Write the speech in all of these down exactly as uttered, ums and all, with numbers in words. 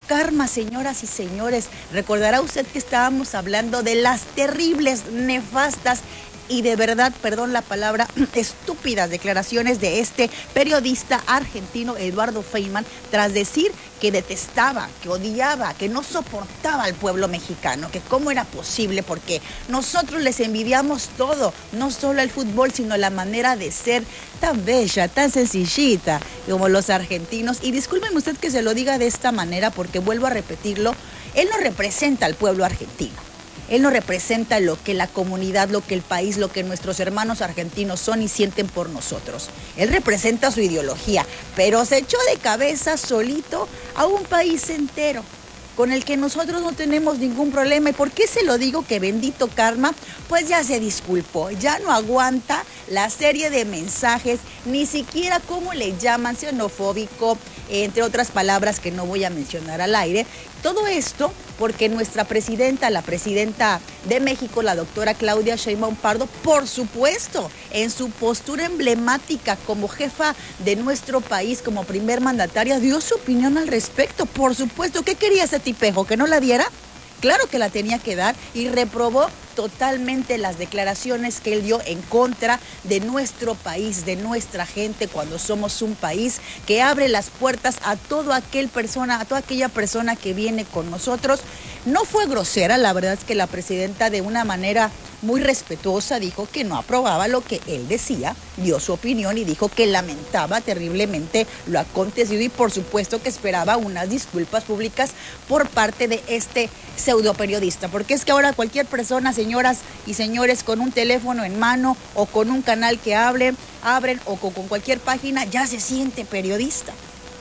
Karma, señoras y señores. Recordará usted que estábamos hablando de las terribles, nefastas y de verdad, perdón la palabra, estúpidas declaraciones de este periodista argentino Eduardo Feynman tras decir que detestaba, que odiaba, que no soportaba al pueblo mexicano, que cómo era posible, porque nosotros les envidiamos todo, no solo el fútbol, sino la manera de ser tan bella, tan sencillita como los argentinos. Y discúlpeme usted que se lo diga de esta manera, porque vuelvo a repetirlo, él no representa al pueblo argentino. Él no representa lo que la comunidad, lo que el país, lo que nuestros hermanos argentinos son y sienten por nosotros. Él representa su ideología, pero se echó de cabeza solito a un país entero, con el que nosotros no tenemos ningún problema. ¿Y por qué se lo digo que bendito Karma? Pues ya se disculpó, ya no aguanta la serie de mensajes, ni siquiera cómo le llaman, xenofóbico, entre otras palabras que no voy a mencionar al aire. Todo esto porque nuestra presidenta, la presidenta de México, la doctora Claudia Sheinbaum Pardo, por supuesto, en su postura emblemática como jefa de nuestro país, como primer mandataria, dio su opinión al respecto. Por supuesto, ¿qué quería ese tipejo? ¿Que no la diera? Claro que la tenía que dar, y reprobó totalmente las declaraciones que él dio en contra de nuestro país, de nuestra gente, cuando somos un país que abre las puertas a todo aquel persona, a toda aquella persona que viene con nosotros. No fue grosera, la verdad es que la presidenta, de una manera muy respetuosa, dijo que no aprobaba lo que él decía, dio su opinión y dijo que lamentaba terriblemente lo acontecido, y por supuesto que esperaba unas disculpas públicas por parte de este pseudo periodista, porque es que ahora cualquier persona, señoras y señores, con un teléfono en mano o con un canal que hable, abren o con, con cualquier página, ya se siente periodista.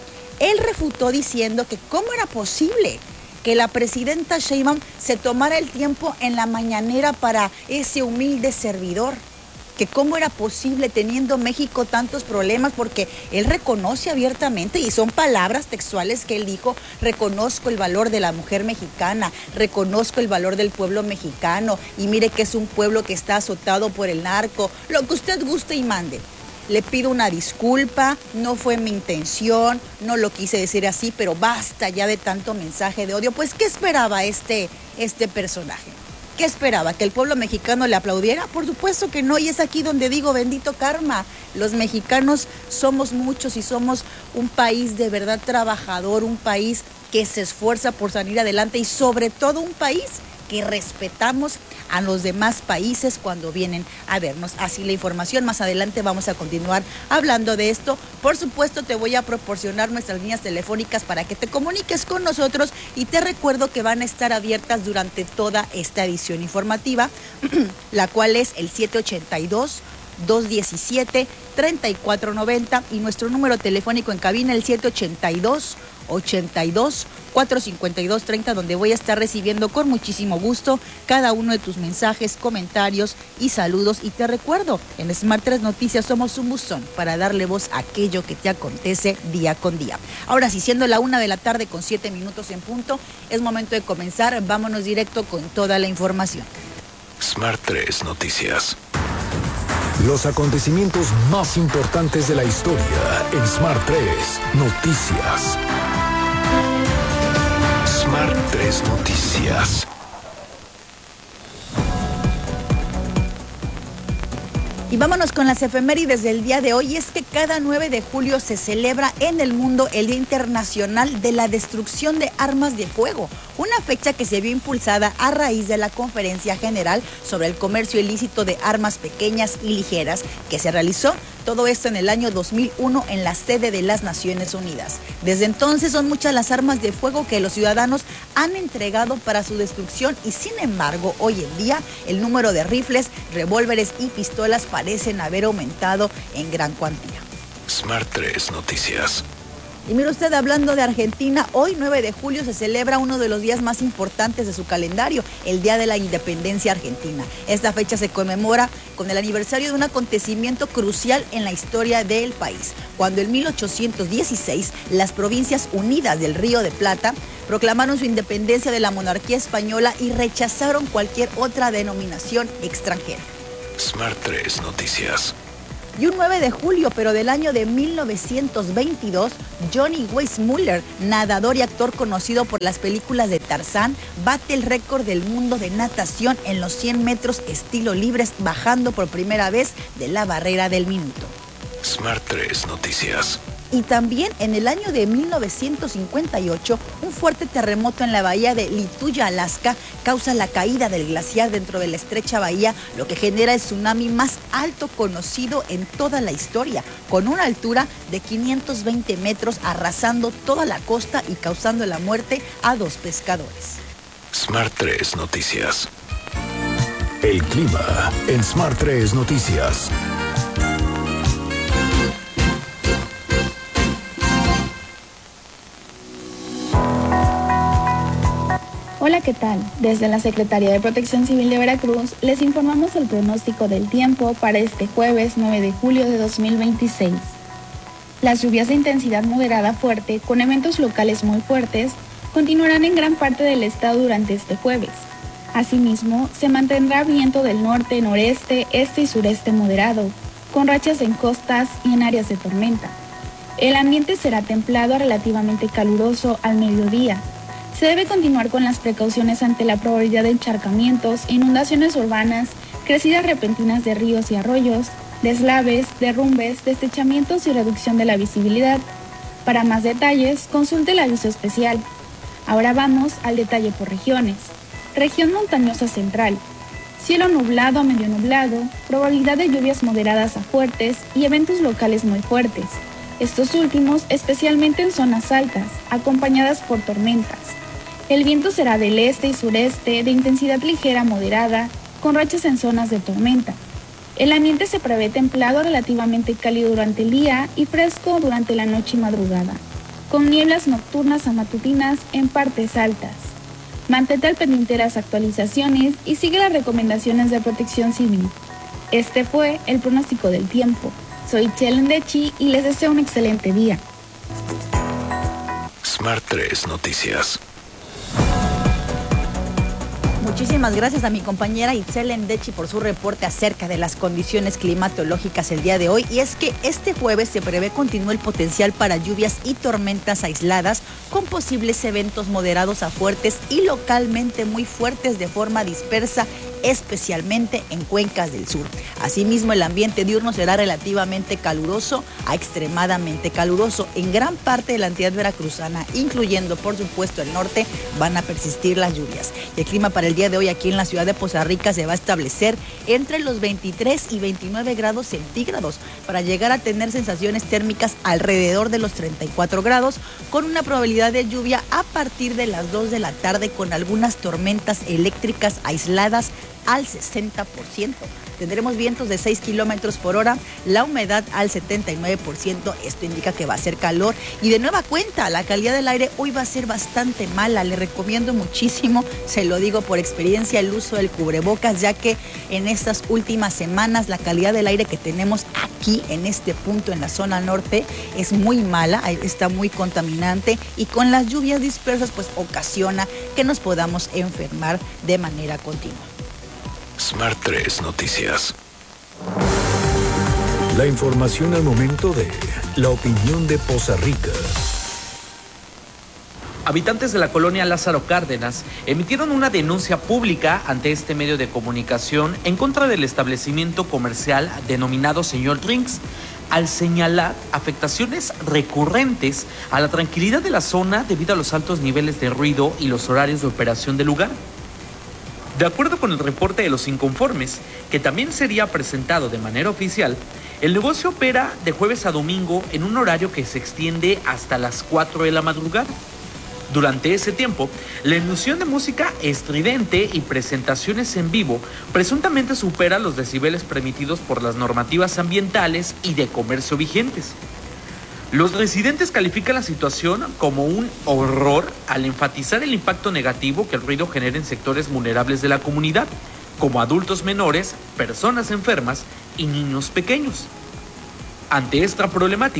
Él refutó diciendo que cómo era posible que la presidenta Sheinbaum se tomara el tiempo en la mañanera para ese humilde servidor, que cómo era posible teniendo México tantos problemas, porque él reconoce abiertamente, y son palabras textuales que él dijo: reconozco el valor de la mujer mexicana, reconozco el valor del pueblo mexicano, y mire que es un pueblo que está azotado por el narco, lo que usted guste y mande. Le pido una disculpa, no fue mi intención, no lo quise decir así, pero basta ya de tanto mensaje de odio. Pues, ¿qué esperaba este, este personaje? ¿Qué esperaba? ¿Que el pueblo mexicano le aplaudiera? Por supuesto que no, y es aquí donde digo, bendito Karma. Los mexicanos somos muchos y somos un país de verdad trabajador, un país que se esfuerza por salir adelante, y sobre todo un país que respetamos a los demás países cuando vienen a vernos. Así la información, más adelante vamos a continuar hablando de esto. Por supuesto, te voy a proporcionar nuestras líneas telefónicas para que te comuniques con nosotros, y te recuerdo que van a estar abiertas durante toda esta edición informativa, la cual es el siete ochenta y dos, dos diecisiete, treinta y cuatro noventa, y nuestro número telefónico en cabina el siete ochenta y dos, ochenta y dos, cuatrocientos cincuenta y dos treinta, donde voy a estar recibiendo con muchísimo gusto cada uno de tus mensajes, comentarios y saludos. Y te recuerdo, en Smart tres Noticias somos un buzón para darle voz a aquello que te acontece día con día. Ahora sí, siendo la una de la tarde con siete minutos en punto, es momento de comenzar. Vámonos directo con toda la información. Smart tres Noticias. Los acontecimientos más importantes de la historia en Smart tres Noticias. Smart tres Noticias. Y vámonos con las efemérides del día de hoy. Es que cada nueve de julio se celebra en el mundo el Día Internacional de la Destrucción de Armas de Fuego, una fecha que se vio impulsada a raíz de la Conferencia General sobre el Comercio Ilícito de Armas Pequeñas y Ligeras, que se realizó todo esto en el año dos mil uno en la sede de las Naciones Unidas. Desde entonces son muchas las armas de fuego que los ciudadanos han entregado para su destrucción, y sin embargo hoy en día el número de rifles, revólveres y pistolas parecen haber aumentado en gran cuantía. Smart tres Noticias. Y mire usted, hablando de Argentina, hoy nueve de julio se celebra uno de los días más importantes de su calendario, el Día de la Independencia Argentina. Esta fecha se conmemora con el aniversario de un acontecimiento crucial en la historia del país, cuando en mil ochocientos dieciséis las Provincias Unidas del Río de Plata proclamaron su independencia de la monarquía española y rechazaron cualquier otra denominación extranjera. Smart tres Noticias. Y un nueve de julio, pero del año de mil novecientos veintidós, Johnny Weissmuller, nadador y actor conocido por las películas de Tarzán, bate el récord del mundo de natación en los cien metros estilo libres, bajando por primera vez de la barrera del minuto. Smart tres Noticias. Y también en el año de mil novecientos cincuenta y ocho, un fuerte terremoto en la bahía de Lituya, Alaska, causa la caída del glaciar dentro de la estrecha bahía, lo que genera el tsunami más alto conocido en toda la historia, con una altura de quinientos veinte metros, arrasando toda la costa y causando la muerte a dos pescadores. Smart tres Noticias. El clima en Smart tres Noticias. Hola, ¿qué tal? Desde la Secretaría de Protección Civil de Veracruz les informamos el pronóstico del tiempo para este jueves nueve de julio de dos mil veintiséis. Las lluvias de intensidad moderada fuerte, con eventos locales muy fuertes, continuarán en gran parte del estado durante este jueves. Asimismo, se mantendrá viento del norte, noreste, este y sureste moderado, con rachas en costas y en áreas de tormenta. El ambiente será templado a relativamente caluroso al mediodía. Se debe continuar con las precauciones ante la probabilidad de encharcamientos, inundaciones urbanas, crecidas repentinas de ríos y arroyos, deslaves, derrumbes, deslizamientos y reducción de la visibilidad. Para más detalles, consulte el aviso especial. Ahora vamos al detalle por regiones. Región montañosa central. Cielo nublado a medio nublado, probabilidad de lluvias moderadas a fuertes y eventos locales muy fuertes. Estos últimos especialmente en zonas altas, acompañadas por tormentas. El viento será del este y sureste de intensidad ligera a moderada, con rachas en zonas de tormenta. El ambiente se prevé templado a relativamente cálido durante el día y fresco durante la noche y madrugada, con nieblas nocturnas a matutinas en partes altas. Mantente al pendiente de las actualizaciones y sigue las recomendaciones de Protección Civil. Este fue el pronóstico del tiempo. Soy Chelen Dechi y les deseo un excelente día. Smart tres Noticias. Muchísimas gracias a mi compañera Itzel Endechi por su reporte acerca de las condiciones climatológicas el día de hoy. Y es que este jueves se prevé continúe el potencial para lluvias y tormentas aisladas con posibles eventos moderados a fuertes y localmente muy fuertes de forma dispersa, especialmente en cuencas del sur. Asimismo, el ambiente diurno será relativamente caluroso a extremadamente caluroso. En gran parte de la entidad veracruzana, incluyendo por supuesto el norte, van a persistir las lluvias. Y el clima para el día de hoy aquí en la ciudad de Poza Rica se va a establecer entre los veintitrés y veintinueve grados centígrados para llegar a tener sensaciones térmicas alrededor de los treinta y cuatro grados, con una probabilidad de lluvia a partir de las dos de la tarde con algunas tormentas eléctricas aisladas al sesenta por ciento. Tendremos vientos de seis kilómetros por hora, la humedad al setenta y nueve por ciento. Esto indica que va a ser calor y de nueva cuenta la calidad del aire hoy va a ser bastante mala. Le recomiendo muchísimo, se lo digo por experiencia, el uso del cubrebocas, ya que en estas últimas semanas la calidad del aire que tenemos aquí en este punto en la zona norte es muy mala, está muy contaminante y con las lluvias dispersas pues ocasiona que nos podamos enfermar de manera continua. Smart tres Noticias. La información al momento de la opinión de Poza Rica. Habitantes de la colonia Lázaro Cárdenas emitieron una denuncia pública ante este medio de comunicación en contra del establecimiento comercial denominado Señor Drinks, al señalar afectaciones recurrentes a la tranquilidad de la zona debido a los altos niveles de ruido y los horarios de operación del lugar. De acuerdo con el reporte de los inconformes, que también sería presentado de manera oficial, el negocio opera de jueves a domingo en un horario que se extiende hasta las cuatro de la madrugada. Durante ese tiempo, la emisión de música estridente y presentaciones en vivo presuntamente supera los decibeles permitidos por las normativas ambientales y de comercio vigentes. Los residentes califican la situación como un horror al enfatizar el impacto negativo que el ruido genera en sectores vulnerables de la comunidad, como adultos menores, personas enfermas y niños pequeños. Ante esta problemática,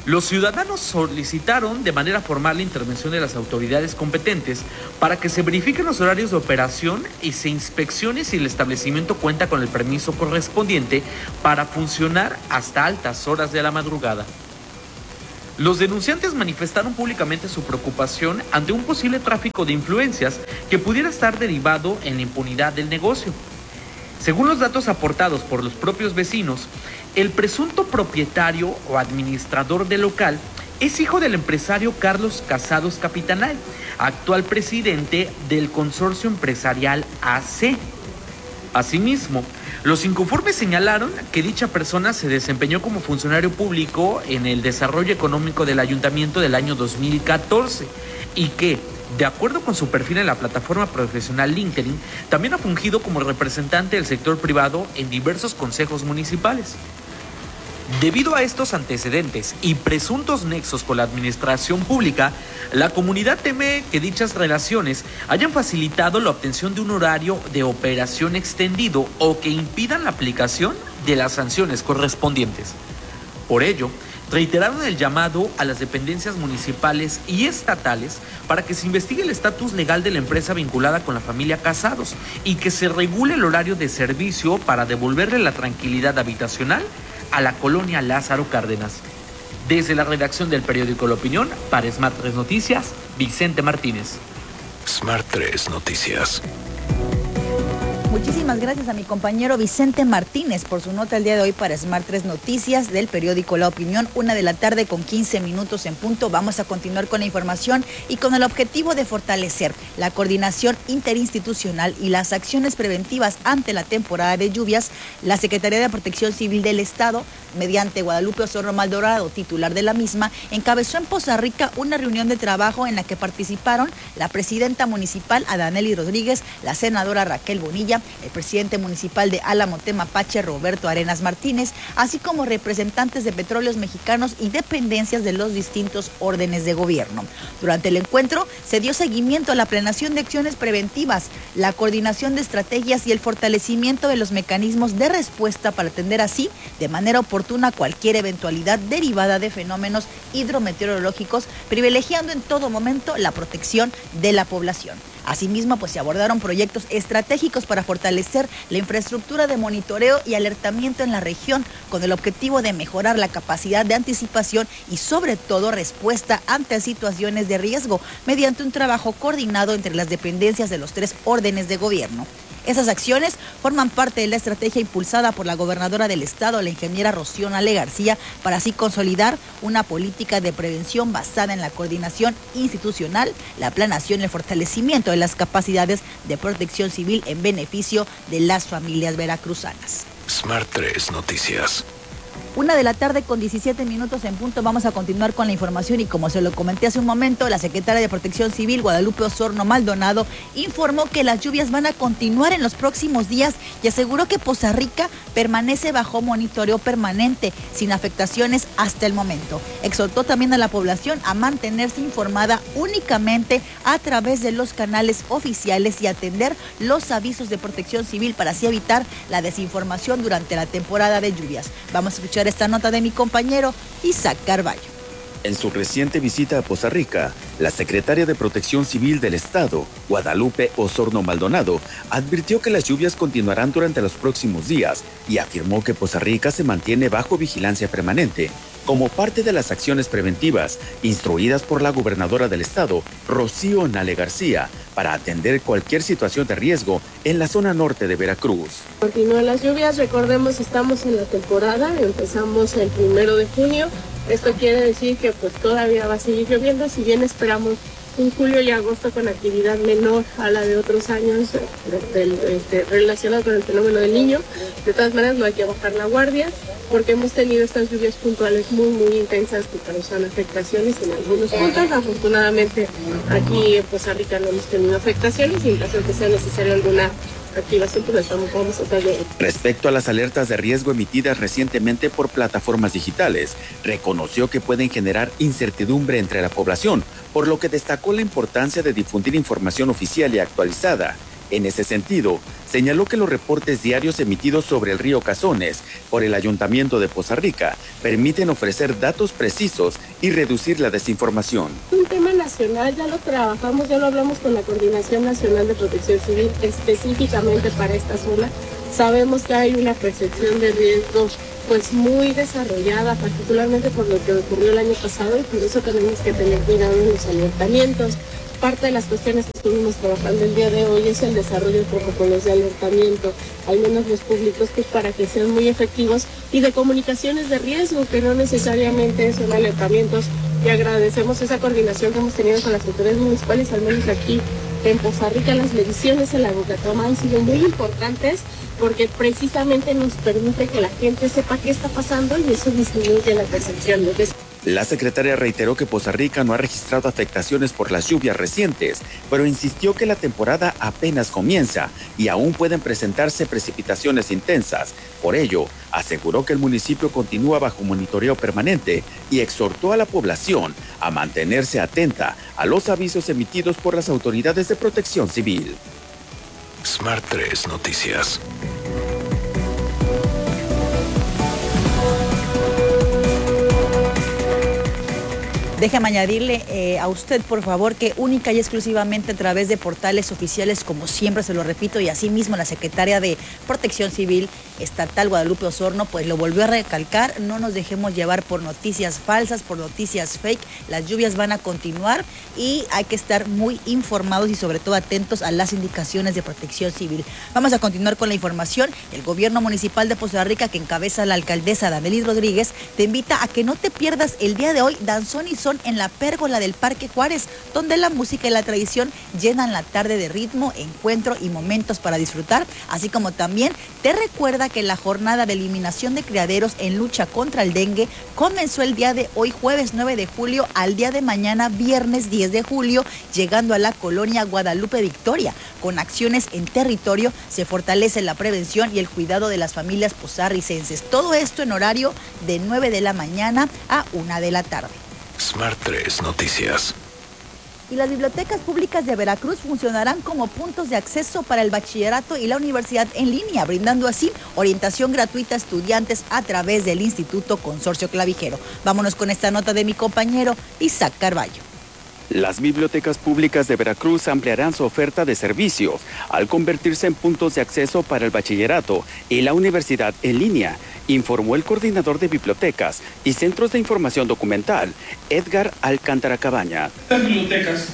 Los ciudadanos solicitaron de manera formal la intervención de las autoridades competentes para que se verifiquen los horarios de operación y se inspeccione si el establecimiento cuenta con el permiso correspondiente para funcionar hasta altas horas de la madrugada. Los denunciantes manifestaron públicamente su preocupación ante un posible tráfico de influencias que pudiera estar derivado en la impunidad del negocio. Según los datos aportados por los propios vecinos, el presunto propietario o administrador del local es hijo del empresario Carlos Casados Capitanay, actual presidente del consorcio empresarial A C. Asimismo, los inconformes señalaron que dicha persona se desempeñó como funcionario público en el desarrollo económico del ayuntamiento del año dos mil catorce y que, de acuerdo con su perfil en la plataforma profesional LinkedIn, también ha fungido como representante del sector privado en diversos consejos municipales. Debido a estos antecedentes y presuntos nexos con la administración pública, la comunidad teme que dichas relaciones hayan facilitado la obtención de un horario de operación extendido o que impidan la aplicación de las sanciones correspondientes. Por ello, reiteraron el llamado a las dependencias municipales y estatales para que se investigue el estatus legal de la empresa vinculada con la familia Casados y que se regule el horario de servicio para devolverle la tranquilidad habitacional a la colonia Lázaro Cárdenas. Desde la redacción del periódico La Opinión, para Smart tres Noticias, Vicente Martínez. Smart tres Noticias. Muchísimas gracias a mi compañero Vicente Martínez por su nota el día de hoy para Smart tres Noticias del periódico La Opinión, una de la tarde con quince minutos en punto. Vamos a continuar con la información y con el objetivo de fortalecer la coordinación interinstitucional y las acciones preventivas ante la temporada de lluvias. La Secretaría de Protección Civil del Estado, mediante Guadalupe Osorno Maldonado, titular de la misma, encabezó en Poza Rica una reunión de trabajo en la que participaron la presidenta municipal Adaneli Rodríguez, la senadora Raquel Bonilla, el presidente municipal de Álamo Temapache, Roberto Arenas Martínez, así como representantes de Petróleos Mexicanos y dependencias de los distintos órdenes de gobierno. Durante el encuentro se dio seguimiento a la planeación de acciones preventivas, la coordinación de estrategias y el fortalecimiento de los mecanismos de respuesta para atender así de manera oportuna cualquier eventualidad derivada de fenómenos hidrometeorológicos, privilegiando en todo momento la protección de la población. Asimismo, pues se abordaron proyectos estratégicos para fortalecer la infraestructura de monitoreo y alertamiento en la región, con el objetivo de mejorar la capacidad de anticipación y sobre todo respuesta ante situaciones de riesgo, mediante un trabajo coordinado entre las dependencias de los tres órdenes de gobierno. Esas acciones forman parte de la estrategia impulsada por la gobernadora del estado, la ingeniera Rocío Nale García, para así consolidar una política de prevención basada en la coordinación institucional, la planeación y el fortalecimiento de las capacidades de protección civil en beneficio de las familias veracruzanas. Smart tres Noticias. Una de la tarde con diecisiete minutos en punto. Vamos a continuar con la información y como se lo comenté hace un momento, la secretaria de Protección Civil, Guadalupe Osorno Maldonado, informó que las lluvias van a continuar en los próximos días y aseguró que Poza Rica permanece bajo monitoreo permanente, sin afectaciones hasta el momento. Exhortó también a la población a mantenerse informada únicamente a través de los canales oficiales y atender los avisos de Protección Civil para así evitar la desinformación durante la temporada de lluvias. Vamos a escuchar esta nota de mi compañero Isaac Carballo. En su reciente visita a Poza Rica, la secretaria de Protección Civil del Estado, Guadalupe Osorno Maldonado, advirtió que las lluvias continuarán durante los próximos días y afirmó que Poza Rica se mantiene bajo vigilancia permanente, como parte de las acciones preventivas instruidas por la gobernadora del estado, Rocío Nale García, para atender cualquier situación de riesgo en la zona norte de Veracruz. Continúan las lluvias, recordemos, estamos en la temporada, empezamos el primero de junio. Esto quiere decir que pues todavía va a seguir lloviendo, si bien esperamos un julio y agosto con actividad menor a la de otros años del, este, relacionado con el fenómeno del Niño. De todas maneras no hay que bajar la guardia porque hemos tenido estas lluvias puntuales muy muy intensas que causan afectaciones en algunos puntos. Afortunadamente aquí en Poza Rica no hemos tenido afectaciones y en caso de que sea necesaria alguna activación, pues estamos, vamos a tratar de... Respecto a las alertas de riesgo emitidas recientemente por plataformas digitales, reconoció que pueden generar incertidumbre entre la población, por lo que destacó la importancia de difundir información oficial y actualizada. En ese sentido, señaló que los reportes diarios emitidos sobre el río Cazones por el Ayuntamiento de Poza Rica permiten ofrecer datos precisos y reducir la desinformación. Un tema nacional, ya lo trabajamos, ya lo hablamos con la Coordinación Nacional de Protección Civil específicamente para esta zona. Sabemos que hay una percepción de riesgo pues muy desarrollada, particularmente por lo que ocurrió el año pasado, y por eso tenemos que tener cuidado en los alertamientos. Parte de las cuestiones que estuvimos trabajando el día de hoy es el desarrollo de protocolos de alertamiento, al menos los públicos, pues para que sean muy efectivos, y de comunicaciones de riesgo, que no necesariamente son alertamientos. Y agradecemos esa coordinación que hemos tenido con las autoridades municipales, al menos aquí en Poza Rica. Las mediciones en la Bocatoma han sido muy importantes porque precisamente nos permite que la gente sepa qué está pasando y eso disminuye la percepción de riesgo. La secretaria reiteró que Poza Rica no ha registrado afectaciones por las lluvias recientes, pero insistió que la temporada apenas comienza y aún pueden presentarse precipitaciones intensas. Por ello, aseguró que el municipio continúa bajo monitoreo permanente y exhortó a la población a mantenerse atenta a los avisos emitidos por las autoridades de protección civil. Smart tres Noticias. Déjame añadirle eh, a usted, por favor, que única y exclusivamente a través de portales oficiales, como siempre se lo repito, y asimismo la secretaria de Protección Civil Estatal, Guadalupe Osorno, pues lo volvió a recalcar: no nos dejemos llevar por noticias falsas, por noticias fake. Las lluvias van a continuar y hay que estar muy informados y sobre todo atentos a las indicaciones de Protección Civil. Vamos a continuar con la información. El gobierno municipal de Poza Rica, que encabeza la alcaldesa Danelis Rodríguez, te invita a que no te pierdas el día de hoy Danzón y Son en la pérgola del Parque Juárez, donde la música y la tradición llenan la tarde de ritmo, encuentro y momentos para disfrutar, así como también te recuerda que la jornada de eliminación de criaderos en lucha contra el dengue comenzó el día de hoy, jueves nueve de julio, al día de mañana, viernes diez de julio, llegando a la colonia Guadalupe Victoria. Con acciones en territorio se fortalece la prevención y el cuidado de las familias pozarricenses. Todo esto en horario de nueve de la mañana a una de la tarde. Smart tres Noticias. Y las bibliotecas públicas de Veracruz funcionarán como puntos de acceso para el bachillerato y la universidad en línea, brindando así orientación gratuita a estudiantes a través del Instituto Consorcio Clavijero. Vámonos con esta nota de mi compañero Isaac Carballo. Las bibliotecas públicas de Veracruz ampliarán su oferta de servicios al convertirse en puntos de acceso para el bachillerato y la universidad en línea, informó el coordinador de bibliotecas y centros de información documental, Edgar Alcántara Cabaña. Estas bibliotecas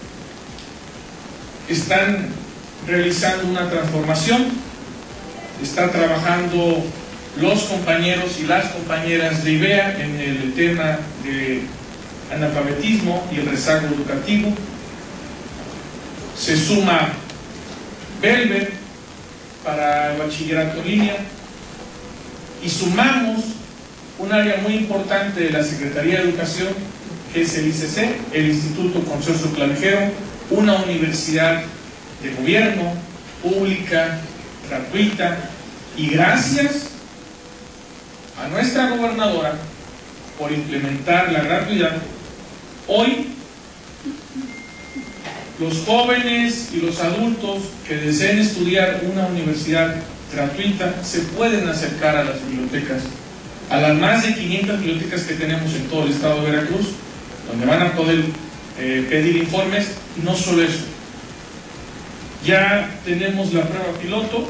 están realizando una transformación, están trabajando los compañeros y las compañeras de I B E A en el tema de analfabetismo y el rezago educativo. Se suma Belver para el bachillerato en línea y sumamos un área muy importante de la Secretaría de Educación, que es el I C C, el Instituto Consorcio Clavijero, una universidad de gobierno, pública, gratuita, y gracias a nuestra gobernadora por implementar la gratuidad, hoy los jóvenes y los adultos que deseen estudiar una universidad gratuita se pueden acercar a las bibliotecas, a las más de quinientas bibliotecas que tenemos en todo el estado de Veracruz, donde van a poder eh, pedir informes. Y no solo eso, ya tenemos la prueba piloto,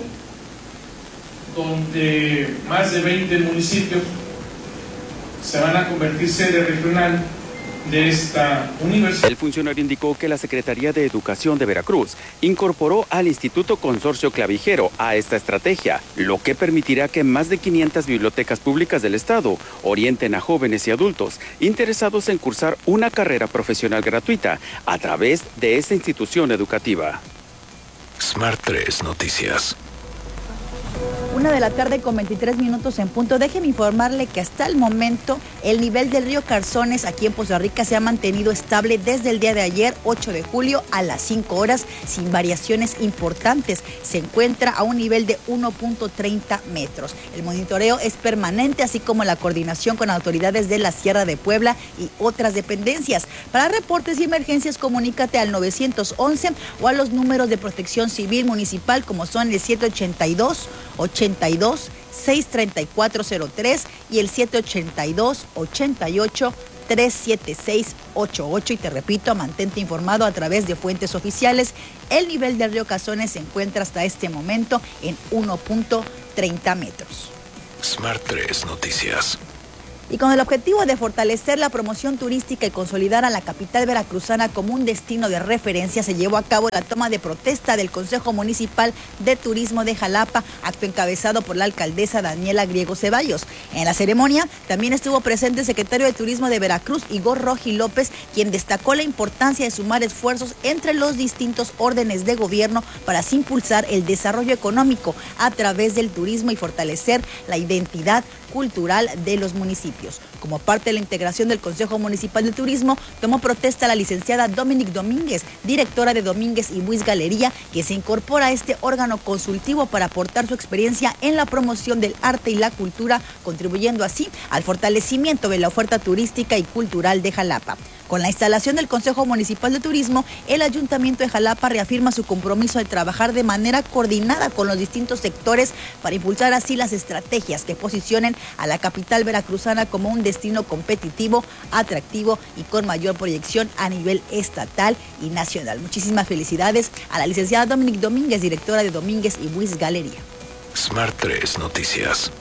donde más de veinte municipios se van a convertir sede regional de esta universidad. El funcionario indicó que la Secretaría de Educación de Veracruz incorporó al Instituto Consorcio Clavijero a esta estrategia, lo que permitirá que más de quinientas bibliotecas públicas del estado orienten a jóvenes y adultos interesados en cursar una carrera profesional gratuita a través de esta institución educativa. Smart tres Noticias. Una de la tarde con veintitrés minutos en punto. Déjeme informarle que hasta el momento el nivel del río Carzones aquí en Poza Rica se ha mantenido estable desde el día de ayer, ocho de julio, a las cinco horas, sin variaciones importantes. Se encuentra a un nivel de uno punto treinta metros. El monitoreo es permanente, así como la coordinación con autoridades de la Sierra de Puebla y otras dependencias. Para reportes y emergencias, comunícate al nueve once o a los números de protección civil municipal, como son el siete ochenta y dos, ochenta y dos, seiscientos treinta y cuatro cero tres y el siete ochenta y dos, ochenta y ocho, trescientos setenta y seis ochenta y ocho. Y te repito, mantente informado a través de fuentes oficiales. El nivel del río Carzones se encuentra hasta este momento en uno punto treinta metros. Smart tres Noticias. Y con el objetivo de fortalecer la promoción turística y consolidar a la capital veracruzana como un destino de referencia, se llevó a cabo la toma de protesta del Consejo Municipal de Turismo de Jalapa, acto encabezado por la alcaldesa Daniela Griego Ceballos. En la ceremonia también estuvo presente el secretario de Turismo de Veracruz, Igor Roji López, quien destacó la importancia de sumar esfuerzos entre los distintos órdenes de gobierno para así impulsar el desarrollo económico a través del turismo y fortalecer la identidad cultural de los municipios. Como parte de la integración del Consejo Municipal de Turismo, tomó protesta la licenciada Dominic Domínguez, directora de Domínguez y Buis Galería, que se incorpora a este órgano consultivo para aportar su experiencia en la promoción del arte y la cultura, contribuyendo así al fortalecimiento de la oferta turística y cultural de Jalapa. Con la instalación del Consejo Municipal de Turismo, el Ayuntamiento de Jalapa reafirma su compromiso de trabajar de manera coordinada con los distintos sectores para impulsar así las estrategias que posicionen a la capital veracruzana como un destino competitivo, atractivo y con mayor proyección a nivel estatal y nacional. Muchísimas felicidades a la licenciada Dominic Domínguez, directora de Domínguez y Buis Galería. Smart tres Noticias.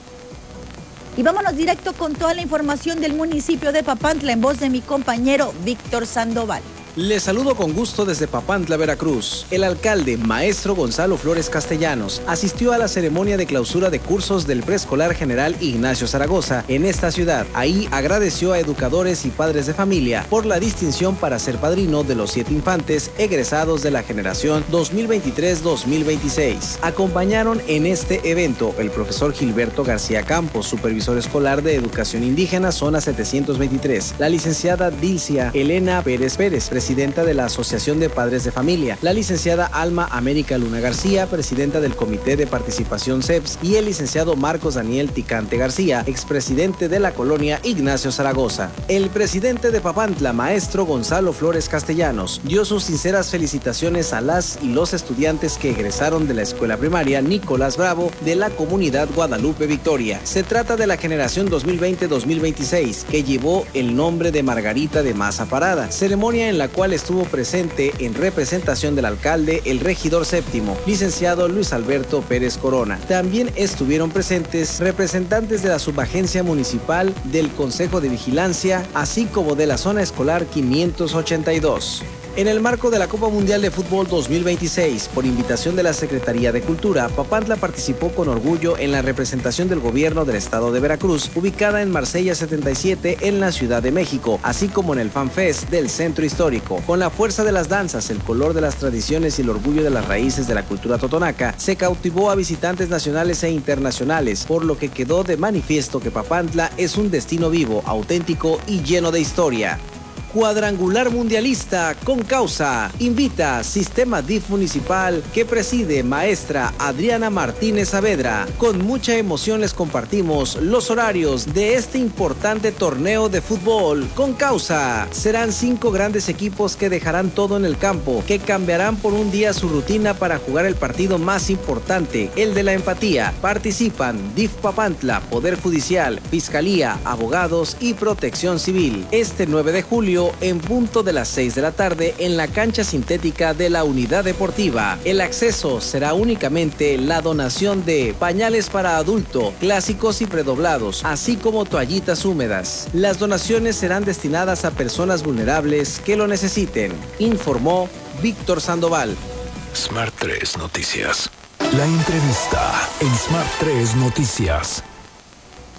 Y vámonos directo con toda la información del municipio de Papantla en voz de mi compañero Víctor Sandoval. Les saludo con gusto desde Papantla, Veracruz. El alcalde, maestro Gonzalo Flores Castellanos, asistió a la ceremonia de clausura de cursos del preescolar general Ignacio Zaragoza en esta ciudad. Ahí agradeció a educadores y padres de familia por la distinción para ser padrino de los siete infantes egresados de la generación dos mil veintitrés dos mil veintiséis. Acompañaron en este evento el profesor Gilberto García Campos, supervisor escolar de educación indígena zona setecientos veintitrés, la licenciada Dilcia Elena Pérez Pérez, presidenta de la Asociación de Padres de Familia, la licenciada Alma América Luna García, presidenta del Comité de Participación C E P S, y el licenciado Marcos Daniel Ticante García, expresidente de la colonia Ignacio Zaragoza. El presidente de Papantla, maestro Gonzalo Flores Castellanos, dio sus sinceras felicitaciones a las y los estudiantes que egresaron de la escuela primaria Nicolás Bravo de la comunidad Guadalupe Victoria. Se trata de la generación dos mil veinte dos mil veintiséis, que llevó el nombre de Margarita de Maza Parada, ceremonia en la cual estuvo presente en representación del alcalde el regidor séptimo, licenciado Luis Alberto Pérez Corona. También estuvieron presentes representantes de la subagencia municipal, del Consejo de Vigilancia, así como de la zona escolar quinientos ochenta y dos. En el marco de la Copa Mundial de Fútbol dos mil veintiséis, por invitación de la Secretaría de Cultura, Papantla participó con orgullo en la representación del gobierno del estado de Veracruz, ubicada en Marsella setenta y siete en la Ciudad de México, así como en el FanFest del Centro Histórico. Con la fuerza de las danzas, el color de las tradiciones y el orgullo de las raíces de la cultura totonaca, se cautivó a visitantes nacionales e internacionales, por lo que quedó de manifiesto que Papantla es un destino vivo, auténtico y lleno de historia. Cuadrangular mundialista con causa. Invita Sistema D I F Municipal que preside maestra Adriana Martínez Saavedra. Con mucha emoción les compartimos los horarios de este importante torneo de fútbol con causa. Serán cinco grandes equipos que dejarán todo en el campo, que cambiarán por un día su rutina para jugar el partido más importante, el de la empatía. Participan D I F Papantla, Poder Judicial, Fiscalía, Abogados y Protección Civil. Este nueve de julio en punto de las seis de la tarde en la cancha sintética de la Unidad Deportiva. El acceso será únicamente la donación de pañales para adulto, clásicos y predoblados, así como toallitas húmedas. Las donaciones serán destinadas a personas vulnerables que lo necesiten, informó Víctor Sandoval. Smart tres Noticias. La entrevista en Smart tres Noticias.